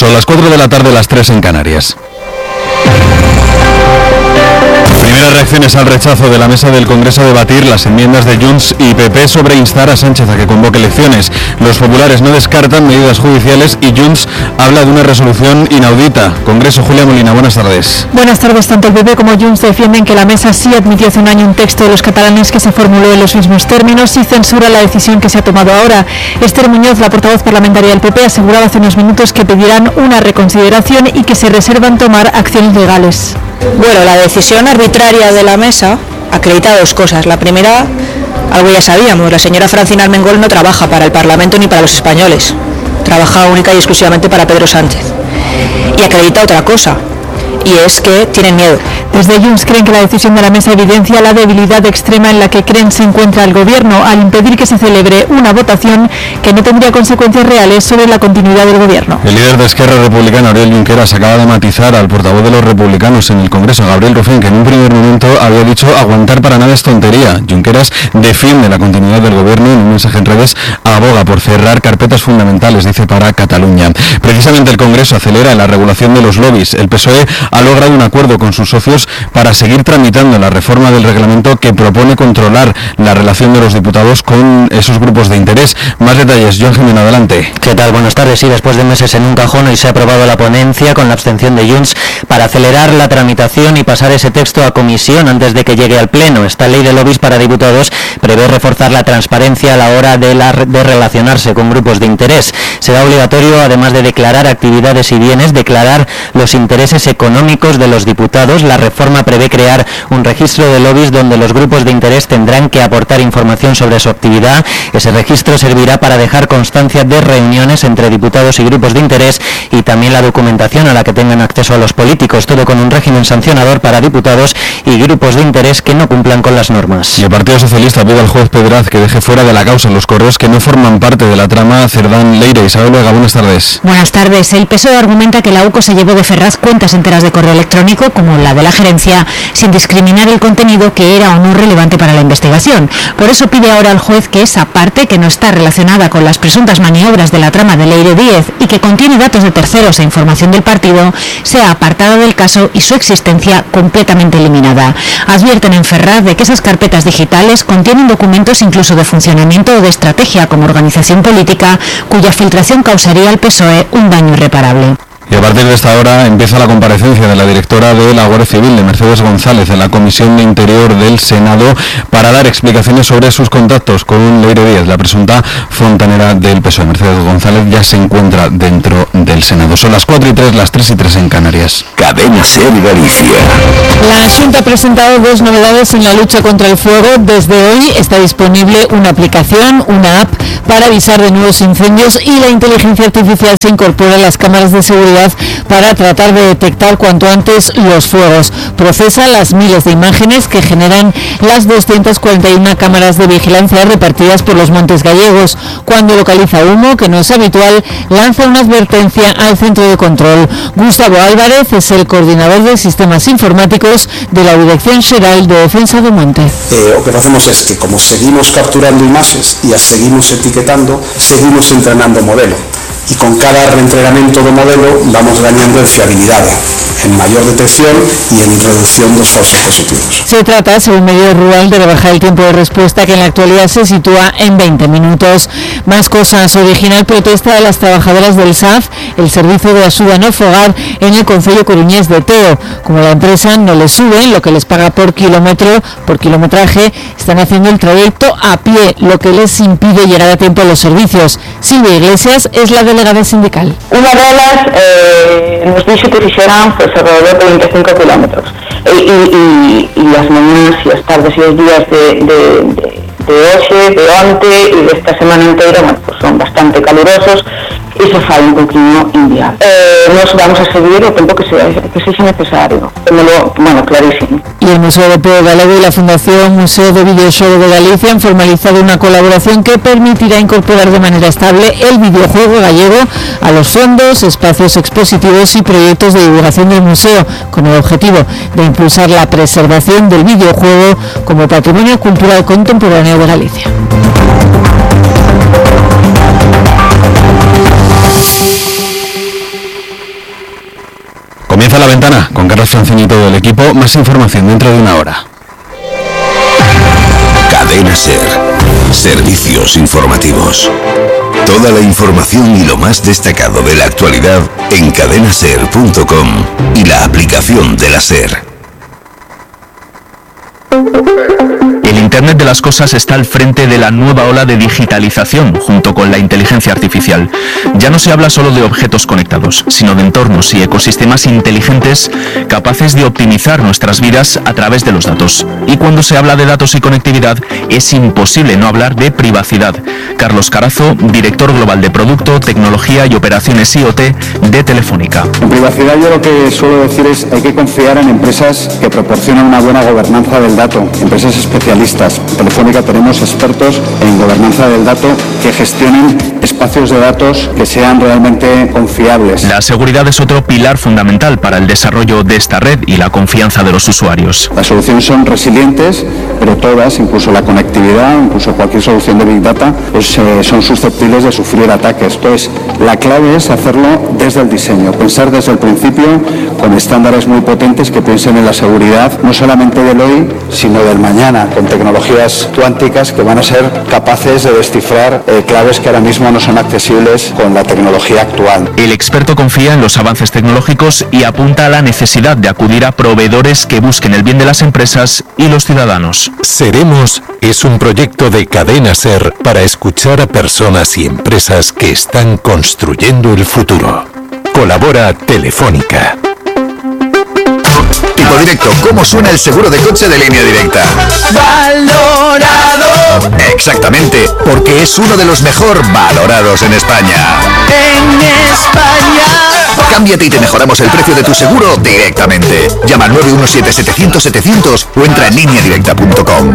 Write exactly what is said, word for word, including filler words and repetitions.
Son las cuatro de la tarde, las tres en Canarias. Primeras reacciones al rechazo de la mesa del Congreso a debatir las enmiendas de Junts y P P sobre instar a Sánchez a que convoque elecciones. Los populares no descartan medidas judiciales y Junts habla de una resolución inaudita. Congreso, Julia Molina, buenas tardes. Buenas tardes. Tanto el P P como Junts defienden que la mesa sí admitió hace un año un texto de los catalanes que se formuló en los mismos términos y censura la decisión que se ha tomado ahora. Esther Muñoz, la portavoz parlamentaria del P P, aseguraba hace unos minutos que pedirán una reconsideración y que se reservan tomar acciones legales. Bueno, la decisión arbitraria de la mesa acredita dos cosas. La primera, algo ya sabíamos, la señora Francina Armengol no trabaja para el Parlamento ni para los españoles, trabaja única y exclusivamente para Pedro Sánchez. Y acredita otra cosa, y es que tienen miedo. Desde Junts creen que la decisión de la mesa evidencia la debilidad extrema en la que creen se encuentra el gobierno al impedir que se celebre una votación que no tendría consecuencias reales sobre la continuidad del gobierno. El líder de Esquerra Republicana, Oriol Junqueras, acaba de matizar al portavoz de los republicanos en el Congreso, Gabriel Rufián, que en un primer momento había dicho aguantar para nada es tontería. Junqueras defiende la continuidad del gobierno y en un mensaje en redes aboga por cerrar carpetas fundamentales, dice, para Cataluña. Precisamente el Congreso acelera la regulación de los lobbies. El P S O E ha logrado un acuerdo con sus socios para seguir tramitando la reforma del reglamento que propone controlar la relación de los diputados con esos grupos de interés. Más detalles, Joan Jimeno, adelante. ¿Qué tal? Buenas tardes. Sí, después de meses en un cajón, hoy se ha aprobado la ponencia con la abstención de Junts para acelerar la tramitación y pasar ese texto a comisión antes de que llegue al Pleno. Esta ley de lobbies para diputados prevé reforzar la transparencia a la hora de, la, de relacionarse con grupos de interés. Será obligatorio, además de declarar actividades y bienes, declarar los intereses económicos de los diputados. La reforma prevé crear un registro de lobbies donde los grupos de interés tendrán que aportar información sobre su actividad. Ese registro servirá para dejar constancia de reuniones entre diputados y grupos de interés y también la documentación a la que tengan acceso a los políticos, todo con un régimen sancionador para diputados y grupos de interés que no cumplan con las normas. Y el Partido Socialista pide al juez Pedraz que deje fuera de la causa los correos que no forman parte de la trama Cerdán-Leire. Isabel Vega, buenas tardes. Buenas tardes. El P S O E argumenta que la U C O se llevó de Ferraz cuentas enteras de correo electrónico, como la de la gerencia, sin discriminar el contenido que era o no relevante para la investigación. Por eso pide ahora al juez que esa parte que no está relacionada con las presuntas maniobras de la trama de Leire Díez y que contiene datos de terceros e información del partido sea apartada del caso y su existencia completamente eliminada. Advierten en Ferraz de que esas carpetas digitales contienen documentos incluso de funcionamiento o de estrategia como organización política, cuya filtración causaría al P S O E un daño irreparable. Y a partir de esta hora empieza la comparecencia de la directora de la Guardia Civil, de Mercedes González, en la Comisión de Interior del Senado para dar explicaciones sobre sus contactos con Leire Díez, la presunta fontanera del P S O E. Mercedes González ya se encuentra dentro del Senado. Son las cuatro y tres, las tres y tres en Canarias. Cadena Ser Galicia. La Xunta ha presentado dos novedades en la lucha contra el fuego. Desde hoy está disponible una aplicación, una app, para avisar de nuevos incendios y la inteligencia artificial se incorpora a las cámaras de seguridad para tratar de detectar cuanto antes los fuegos. Procesa las miles de imágenes que generan las doscientas cuarenta y una cámaras de vigilancia repartidas por los montes gallegos. Cuando localiza humo, que no es habitual, lanza una advertencia al centro de control. Gustavo Álvarez es el coordinador de sistemas informáticos de la Dirección Xeral de Defensa do Monte. Eh, lo que hacemos es que, como seguimos capturando imágenes y las seguimos etiquetando, seguimos entrenando modelo. Y con cada reentrenamiento de modelo vamos ganando en fiabilidad, en mayor detección y en reducción de los falsos positivos. Se trata, según Medio Rural, de rebajar el tiempo de respuesta, que en la actualidad se sitúa en veinte minutos. Más cosas. Original protesta de las trabajadoras del S A F, el servicio de ayuda no fogar, en el concello coruñés de Teo. Como la empresa no les sube lo que les paga por kilómetro, por kilometraje, están haciendo el trayecto a pie, lo que les impide llegar a tiempo a los servicios. Silvia Iglesias es la delegada sindical. Una de las eh, nos dice que hicieran pues alrededor de veinticinco kilómetros e, y, y, y las mañanas y las tardes y los días de, de, de, de hoxe, de onte y de esta semana entera, bueno, pues son bastante calurosos y se fai un poquinho inviable. Eh, nos vamos a seguir o tiempo que sea, que sea necesario. Lo, bueno, clarísimo. Y el Museo Europeo Galego y la Fundación Museo de Videoxogo de Galicia han formalizado una colaboración que permitirá incorporar de manera estable el videojuego gallego a los fondos, espacios expositivos y proyectos de divulgación del museo, con el objetivo de impulsar la preservación del videojuego como patrimonio cultural contemporáneo de Galicia. Comienza La Ventana con Carlos Francini y todo el equipo. Más información dentro de una hora. Cadena SER. Servicios informativos. Toda la información y lo más destacado de la actualidad en cadena ser punto com y la aplicación de la SER. El Internet de las cosas está al frente de la nueva ola de digitalización, junto con la inteligencia artificial. Ya no se habla solo de objetos conectados, sino de entornos y ecosistemas inteligentes capaces de optimizar nuestras vidas a través de los datos. Y cuando se habla de datos y conectividad, es imposible no hablar de privacidad. Carlos Carazo, director global de Producto, Tecnología y Operaciones I O T de Telefónica. En privacidad yo lo que suelo decir es hay que confiar en empresas que proporcionan una buena gobernanza del dato, empresas especialistas. En Telefónica tenemos expertos en gobernanza del dato que gestionen espacios de datos que sean realmente confiables. La seguridad es otro pilar fundamental para el desarrollo de esta red y la confianza de los usuarios. Las soluciones son resilientes, pero todas, incluso la conectividad, incluso cualquier solución de Big Data, pues, eh, son susceptibles de sufrir ataques. Entonces, la clave es hacerlo desde el diseño, pensar desde el principio con estándares muy potentes que piensen en la seguridad, no solamente del hoy, sino del mañana, con tecnologías cuánticas que van a ser capaces de descifrar eh, claves que ahora mismo no son accesibles con la tecnología actual. El experto confía en los avances tecnológicos y apunta a la necesidad de acudir a proveedores que busquen el bien de las empresas y los ciudadanos. Seremos es un proyecto de Cadena SER para escuchar a personas y empresas que están construyendo el futuro. Colabora Telefónica. Tipo directo, ¿cómo suena el seguro de coche de Línea Directa? ¡Valorado! Exactamente, porque es uno de los mejor valorados en España. En España. Cámbiate y te mejoramos el precio de tu seguro directamente. Llama al nueve uno siete setecientos setecientos o entra en línea directa punto com.